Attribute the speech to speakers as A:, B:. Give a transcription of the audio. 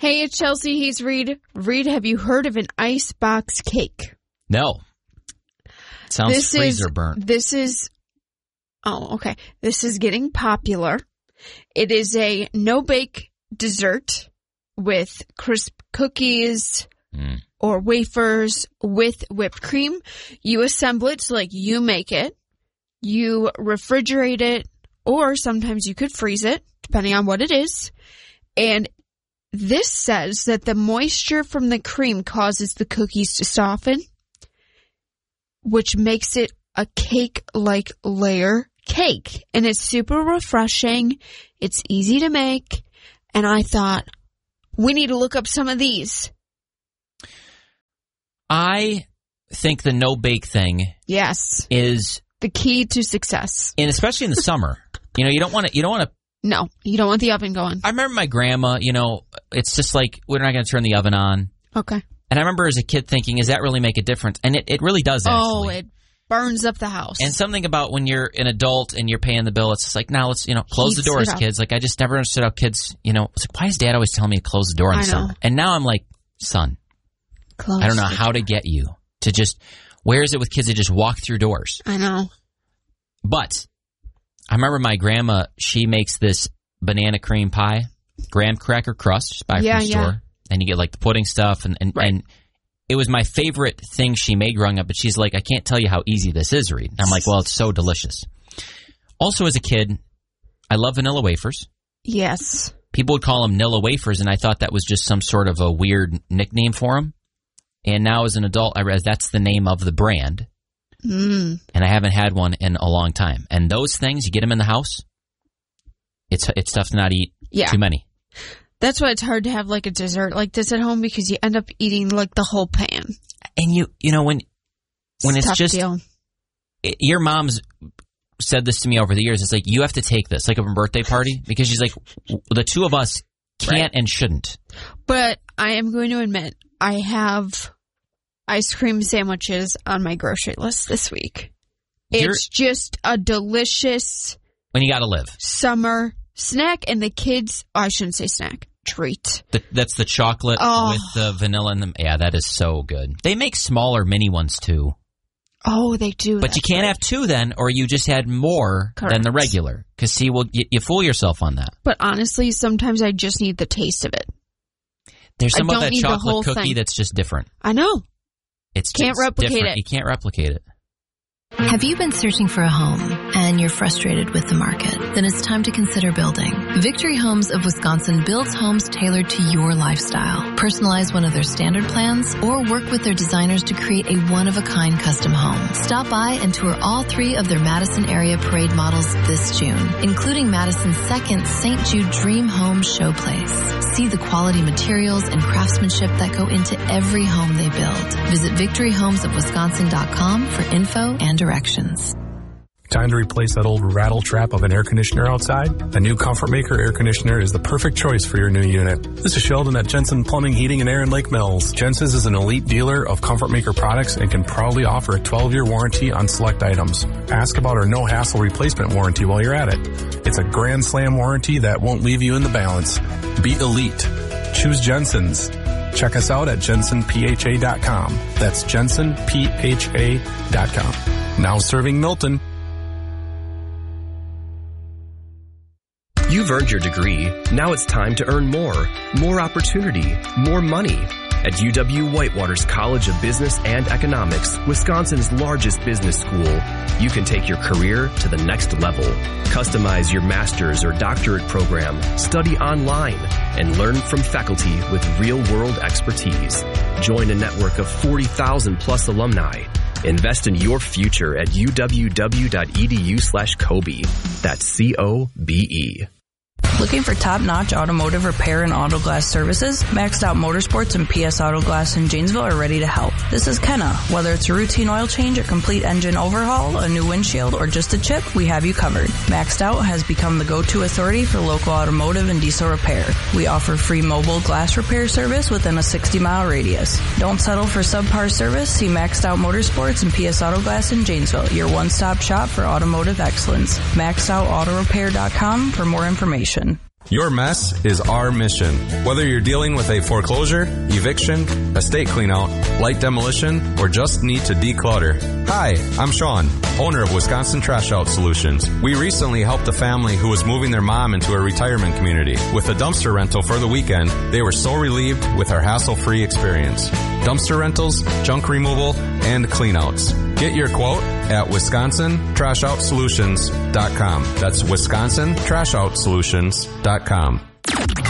A: Hey, it's Chelsea Hayes Reed. Reed, have you heard of an icebox cake?
B: No. Sounds freezer burnt.
A: This is getting popular. It is a no-bake dessert with crisp cookies or wafers with whipped cream. You assemble it, so like you make it. You refrigerate it, or sometimes you could freeze it, depending on what it is. And this says that the moisture from the cream causes the cookies to soften, which makes it a cake-like layer cake. And it's super refreshing. It's easy to make. And I thought, we need to look up some of these.
B: I think the no-bake thing is
A: the key to success.
B: And especially in the summer. You don't want to.
A: No, you don't want the oven going.
B: I remember my grandma, it's just like, we're not going to turn the oven on.
A: Okay.
B: And I remember as a kid thinking, does that really make a difference? And it really does, actually.
A: Oh, it burns up the house.
B: And something about when you're an adult and you're paying the bill, it's just like, now let's, close the doors, kids. Like, I just never understood how kids, it's like, why is Dad always telling me to close the door in the summer? And now I'm like, son, I don't know how to get you to just, where is it with kids that just walk through doors?
A: I know.
B: But I remember my grandma, she makes this banana cream pie, graham cracker crust, just buy from the store. And you get like the pudding stuff. And it was my favorite thing she made growing up. But she's like, I can't tell you how easy this is, Reed. And I'm like, well, it's so delicious. Also, as a kid, I love vanilla wafers.
A: Yes.
B: People would call them Nilla wafers, and I thought that was just some sort of a weird nickname for them. And now as an adult, I realize that's the name of the brand. And I haven't had one in a long time. And those things, you get them in the house, it's tough to not eat too many.
A: That's why it's hard to have like a dessert like this at home, because you end up eating like the whole pan. And
B: when it's just deal. Your mom's said this to me over the years. It's like, you have to take this like a birthday party, because she's like, the two of us can't and shouldn't.
A: But I am going to admit, I have ice cream sandwiches on my grocery list this week. It's just a delicious
B: when you gotta live
A: summer snack, and the kids, I shouldn't say snack, treat.
B: That's the chocolate with the vanilla in them. Yeah, that is so good. They make smaller mini ones too.
A: Oh, they do.
B: But you can't have two then, or you just had more than the regular. Because see, you fool yourself on that.
A: But honestly, sometimes I just need the taste of it.
B: There's some of that chocolate cookie that's just different.
A: I know.
B: Can't replicate it. You can't replicate it.
C: Have you been searching for a home and you're frustrated with the market? Then it's time to consider building. Victory Homes of Wisconsin builds homes tailored to your lifestyle. Personalize one of their standard plans or work with their designers to create a one-of-a-kind custom home. Stop by and tour all 3 of their Madison area parade models this June, including Madison's second St. Jude Dream Home Showplace. See the quality materials and craftsmanship that go into every home they build. Visit victoryhomesofwisconsin.com for info and directions.
D: Time to replace that old rattle trap of an air conditioner outside? A new Comfort Maker air conditioner is the perfect choice for your new unit. This is Sheldon at Jensen Plumbing, Heating, and Air in Lake Mills. Jensen's is an elite dealer of Comfort Maker products and can proudly offer a 12-year warranty on select items. Ask about our no-hassle replacement warranty while you're at it. It's a grand slam warranty that won't leave you in the balance. Be elite. Choose Jensen's. Check us out at jensenpha.com. That's jensenpha.com. Now serving Milton.
E: You've earned your degree. Now it's time to earn more. More opportunity. More money. At UW-Whitewater's College of Business and Economics, Wisconsin's largest business school, you can take your career to the next level. Customize your master's or doctorate program, study online, and learn from faculty with real-world expertise. Join a network of 40,000 plus alumni. Invest in your future at uww.edu/Kobe. That's COBE.
F: Looking for top-notch automotive repair and auto glass services? Maxed Out Motorsports and PS Auto Glass in Janesville are ready to help. This is Kenna. Whether it's a routine oil change, a complete engine overhaul, a new windshield, or just a chip, we have you covered. Maxed Out has become the go-to authority for local automotive and diesel repair. We offer free mobile glass repair service within a 60-mile radius. Don't settle for subpar service. See Maxed Out Motorsports and PS Auto Glass in Janesville, your one-stop shop for automotive excellence. MaxedOutAutorepair.com for more information.
D: Your mess is our mission. Whether you're dealing with a foreclosure, eviction, estate cleanout, light demolition, or just need to declutter. Hi, I'm Sean, owner of Wisconsin Trash Out Solutions. We recently helped a family who was moving their mom into a retirement community. With a dumpster rental for the weekend, they were so relieved with our hassle-free experience. Dumpster rentals, junk removal, and cleanouts. Get your quote at WisconsinTrashOutSolutions.com. That's WisconsinTrashOutSolutions.com.